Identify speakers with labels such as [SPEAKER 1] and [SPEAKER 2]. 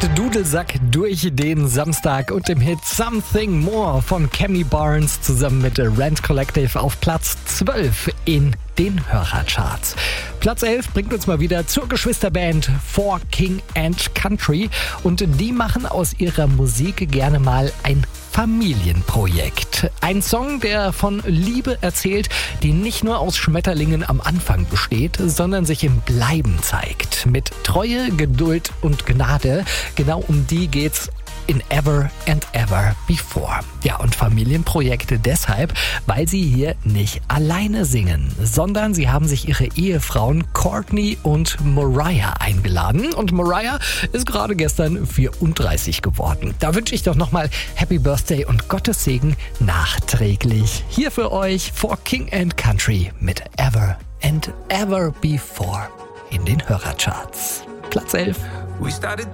[SPEAKER 1] Dudelsack durch den Samstag und dem Hit Something More von Cammy Barnes zusammen mit Rent Collective auf Platz 12 in den Hörercharts. Platz 11 bringt uns mal wieder zur Geschwisterband For King and Country und die machen aus ihrer Musik gerne mal ein Familienprojekt. Ein Song, der von Liebe erzählt, die nicht nur aus Schmetterlingen am Anfang besteht, sondern sich im Bleiben zeigt. Mit Treue, Geduld und Gnade, genau um die geht's in Ever and Ever Before. Ja, und Familienprojekte deshalb, weil sie hier nicht alleine singen, sondern sie haben sich ihre Ehefrauen Courtney und Mariah eingeladen. Und Mariah ist gerade gestern 34 geworden. Da wünsche ich doch nochmal Happy Birthday und Gottes Segen nachträglich. Hier für euch For King and Country mit Ever and Ever Before in den Hörercharts. Platz 11.